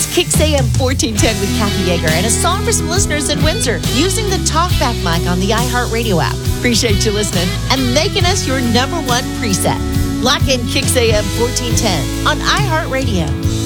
It's Kicks AM 1410 with Kathy Yeager and a song for some listeners in Windsor using the TalkBack mic on the iHeartRadio app. Appreciate you listening and making us your number one preset. Lock in Kicks AM 1410 on iHeartRadio.